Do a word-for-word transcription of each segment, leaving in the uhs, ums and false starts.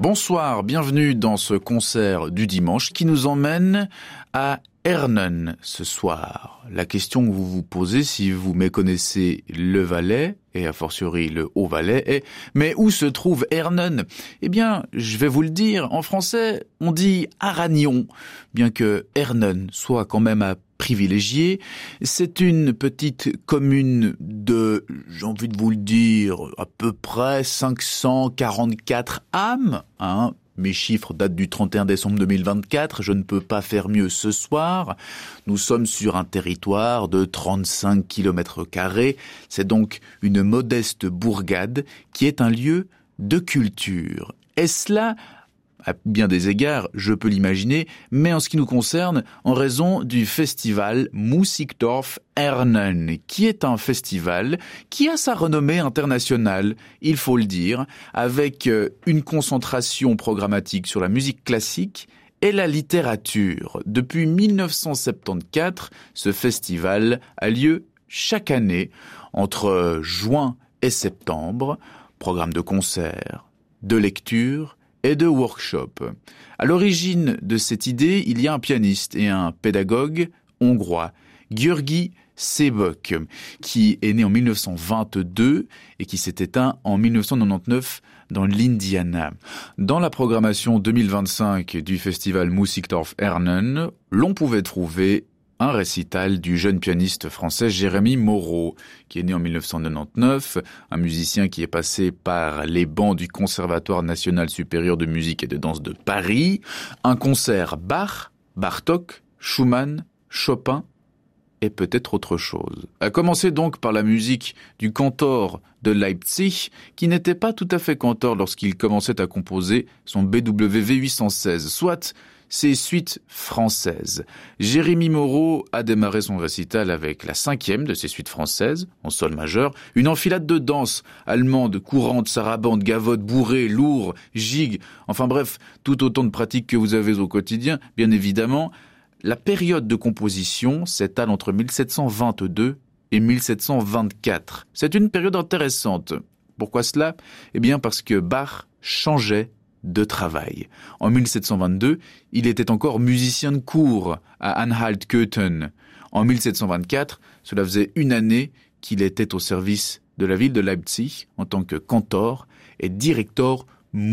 Bonsoir, bienvenue dans ce concert du dimanche qui nous emmène à Ernen ce soir. La question que vous vous posez si vous méconnaissez le Valais, et a fortiori le Haut-Valais, est « Mais où se trouve Ernen ?» Eh bien, je vais vous le dire, en français, on dit « Aragnon », bien que Ernen soit quand même à privilégié. C'est une petite commune de, j'ai envie de vous le dire, à peu près cinq cent quarante-quatre âmes, hein. Mes chiffres datent du trente et un décembre deux mille vingt-quatre, je ne peux pas faire mieux ce soir. Nous sommes sur un territoire de trente-cinq kilomètres carrés. C'est donc une modeste bourgade qui est un lieu de culture. Est-ce là, à bien des égards, je peux l'imaginer, mais en ce qui nous concerne, en raison du festival Musikdorf Ernen, qui est un festival qui a sa renommée internationale, il faut le dire, avec une concentration programmatique sur la musique classique et la littérature. Depuis mille neuf cent soixante-quatorze, ce festival a lieu chaque année entre juin et septembre, programme de concerts, de lectures, et de workshop. À l'origine de cette idée, il y a un pianiste et un pédagogue hongrois, György Sebök, qui est né en mille neuf cent vingt-deux et qui s'est éteint en mille neuf cent quatre-vingt-dix-neuf dans l'Indiana. Dans la programmation deux mille vingt-cinq du festival Musikdorf Ernen, l'on pouvait trouver un récital du jeune pianiste français Jérémy Moreau, qui est né en mille neuf cent quatre-vingt-dix-neuf, un musicien qui est passé par les bancs du Conservatoire national supérieur de musique et de danse de Paris, un concert Bach, Bartók, Schumann, Chopin et peut-être autre chose. À commencer donc par la musique du cantor de Leipzig, qui n'était pas tout à fait cantor lorsqu'il commençait à composer son B W V huit cent seize, soit ses suites françaises. Jérémy Moreau a démarré son récital avec la cinquième de ses suites françaises, en sol majeur, une enfilade de danse allemande, courante, sarabande, gavotte, bourrée, lourd, gigue, enfin bref, tout autant de pratiques que vous avez au quotidien, bien évidemment. La période de composition s'étale entre mille sept cent vingt-deux et mille sept cent vingt-quatre. C'est une période intéressante. Pourquoi cela ? Eh bien parce que Bach changeait de travail. En mille sept cent vingt-deux, il était encore musicien de cour à Anhalt-Köthen. En mille sept cent vingt-quatre, cela faisait une année qu'il était au service de la ville de Leipzig en tant que cantor et director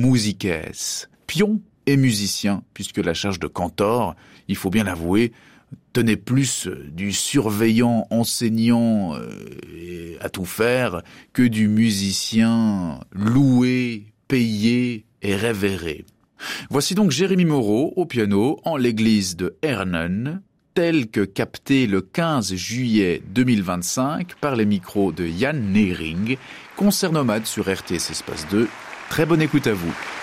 musices. Pion et musicien, puisque la charge de cantor, il faut bien l'avouer, tenait plus du surveillant enseignant euh, à tout faire que du musicien loué, payé et révéré. Voici donc Jérémy Moreau au piano en l'église de Ernen, tel que capté le quinze juillet deux mille vingt-cinq par les micros de Yann Nering, concert nomade sur R T S Espace deux. Très bonne écoute à vous.